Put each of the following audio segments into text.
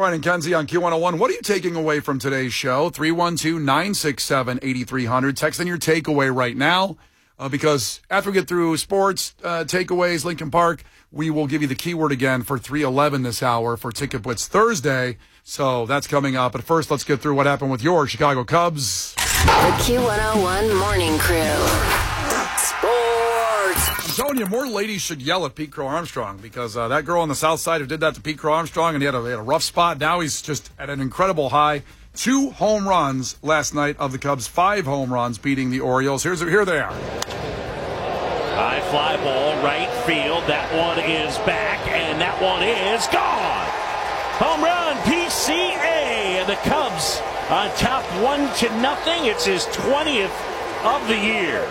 Brian and Kenzie on Q101. What are you taking away from today's show? 312-967-8300. Text in your takeaway right now because after we get through sports, takeaways, Lincoln Park, we will give you the keyword again for 311 this hour for Ticket Blitz Thursday. So that's coming up. But first, let's get through what happened with your Chicago Cubs. The Q101 Morning Crew. Sports. I'm telling you, more ladies should yell at Pete Crow Armstrong because that girl on the south side who did that to Pete Crow Armstrong, and he had a rough spot. Now he's just at an incredible high. 2 home runs last night of the Cubs, 5 home runs beating the Orioles. Here they are. High fly ball, right field. That one is back, and that one is gone. Home run, PCA, and the Cubs on top 1-0. It's his 20th of the year.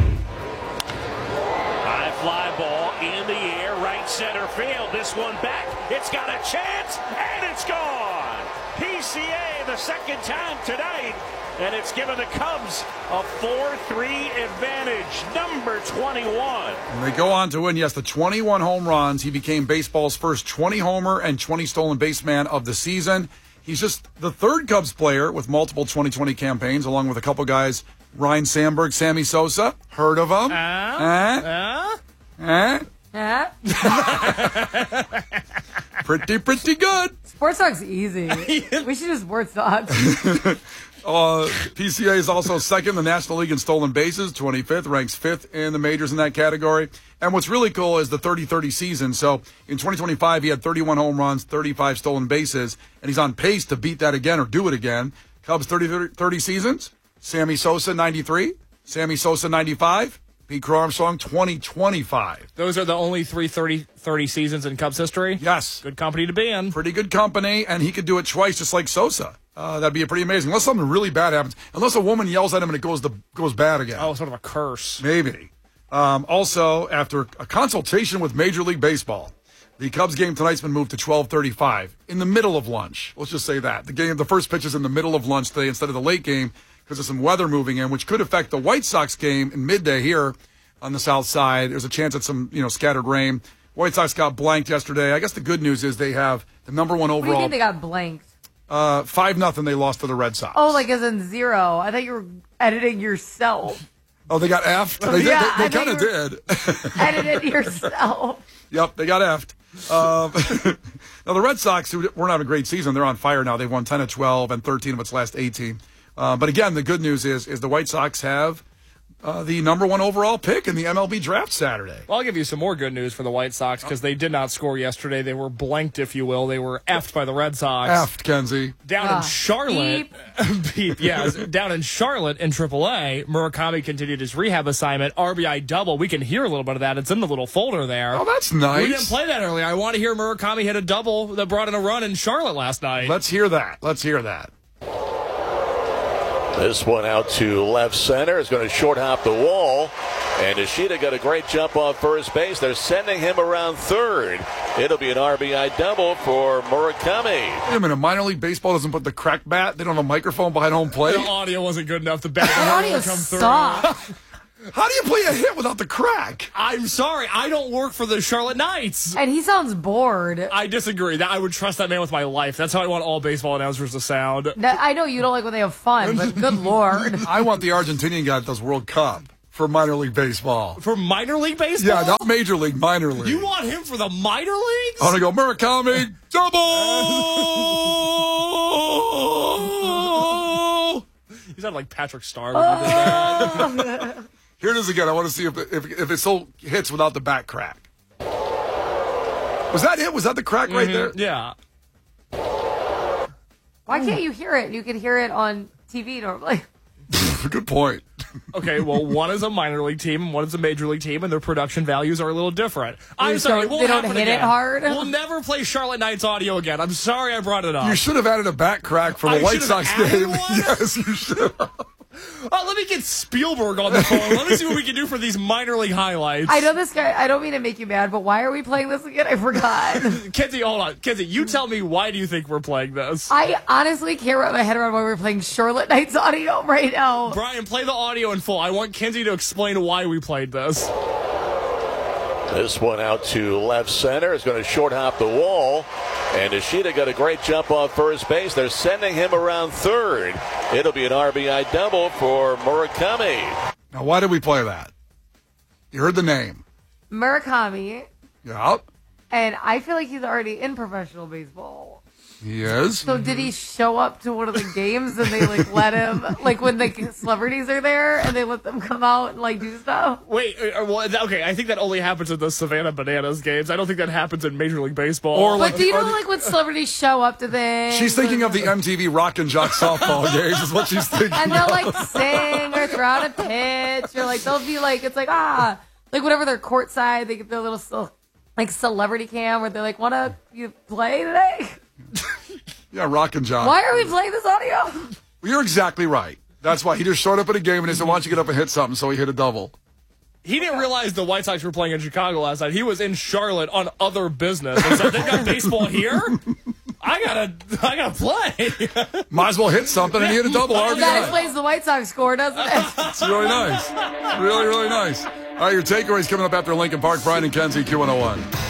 High fly ball in the air, right center field. This one back. It's got a chance, and it's gone. PCA the second time tonight, and it's given the Cubs a 4-3 advantage. Number 21. And they go on to win, yes, the 21 home runs. He became baseball's first 20-homer and 20 stolen base man of the season. He's just the third Cubs player with multiple 2020 campaigns, along with a couple guys, Ryan Sandberg, Sammy Sosa. Heard of them? Pretty good. Sports Talk's easy. We should do Sports Talk. PCA is also second in the National League in stolen bases, 25th, ranks 5th in the majors in that category. And what's really cool is the 30-30 season. So in 2025, he had 31 home runs, 35 stolen bases, and he's on pace to beat that again or do it again. Cubs 30 seasons, Sammy Sosa 93, Sammy Sosa 95, Pete Crow Armstrong 2025. Those are the only 3 30 seasons in Cubs history? Yes. Good company to be in. Pretty good company, and he could do it twice just like Sosa. That'd be pretty amazing. Unless something really bad happens. Unless a woman yells at him and it goes bad again. Oh, sort of a curse. Maybe. Also, after a consultation with Major League Baseball, the Cubs game tonight's been moved to 12:35 in the middle of lunch. Let's just say that. The first pitch is in the middle of lunch today instead of the late game because of some weather moving in, which could affect the White Sox game in midday here on the south side. There's a chance at some, scattered rain. White Sox got blanked yesterday. I guess the good news is they have the number 1 overall. What do you think they got blanked? 5-0 they lost to the Red Sox. Oh, like as in 0. I thought you were editing yourself. Oh, they got effed? They kind of did. Edited yourself. Yep, they got effed. Now, the Red Sox, who weren't having a great season, they're on fire now. They've won 10 of 12 and 13 of its last 18. But again, the good news is the White Sox have the number 1 overall pick in the MLB draft Saturday. Well, I'll give you some more good news for the White Sox because they did not score yesterday. They were blanked, if you will. They were effed by the Red Sox. Effed, Kenzie. Down in Charlotte. Beep. Yeah, down in Charlotte in AAA, Murakami continued his rehab assignment, RBI double. We can hear a little bit of that. It's in the little folder there. Oh, that's nice. We didn't play that earlier. I want to hear Murakami hit a double that brought in a run in Charlotte last night. Let's hear that. This one out to left center is going to short hop the wall. And Ishida got a great jump off first base. They're sending him around third. It'll be an RBI double for Murakami. Wait a minute, minor league baseball doesn't put the crack bat? They don't have a microphone behind home plate? The audio wasn't good enough. The bat The audio come through. sucked. How do you play a hit without the crack? I'm sorry. I don't work for the Charlotte Knights. And he sounds bored. I disagree. I would trust that man with my life. That's how I want all baseball announcers to sound. I know you don't like when they have fun, but good Lord. I want the Argentinian guy that does World Cup for minor league baseball. For minor league baseball? Yeah, not major league, minor league. You want him for the minor leagues? I want to go Murakami, double! You sound like Patrick Starr when you did that. Here it is again. I want to see if it still hits without the back crack. Was that it? Was that the crack right there? Yeah. Why can't you hear it? You can hear it on TV normally. Good point. Okay, well, one is a minor league team and one is a major league team, and their production values are a little different. I'm sorry. They don't hit it hard? We'll never play Charlotte Knights audio again. I'm sorry I brought it up. You should have added a back crack for the White Sox game. Yes, you should have. Let me get Spielberg on the phone. Let me see what we can do for these minor league highlights. I know this guy. I don't mean to make you mad, but why are we playing this again? I forgot. Kenzie, hold on. Kenzie, you tell me, why do you think we're playing this? I honestly can't wrap my head around why we're playing Charlotte Knights audio right now. Brian, play the audio in full. I want Kenzie to explain why we played this. This one out to left center is going to short hop the wall. And Ishida got a great jump off first base. They're sending him around third. It'll be an RBI double for Murakami. Now, why did we play that? You heard the name. Murakami. Yep. And I feel like he's already in professional baseball. He is. So did he show up to one of the games and they like let him, like when the celebrities are there and they let them come out and like do stuff? Wait, okay, I think that only happens in the Savannah Bananas games. I don't think that happens in Major League Baseball. Or But do you know like when celebrities show up to things? She's thinking of the MTV Rock and Jock softball games is what she's thinking. And they'll like sing or throw out a pitch or like they'll be like, it's like, like whenever they're courtside, they get their little like celebrity cam where they're like, you play today? Yeah, Rock and Jock. Why are we playing this audio? Well, you're exactly right. That's why he just showed up at a game and he said, why don't you get up and hit something? So he hit a double. He didn't realize the White Sox were playing in Chicago last night. He was in Charlotte on other business. And said, they got baseball here? I gotta play. Might as well hit something, and he hit a double That RBI. explains the White Sox score, doesn't it? It's really nice. Really, really nice. All right, your takeaways coming up after Lincoln Park. Brian and Kenzie, Q101.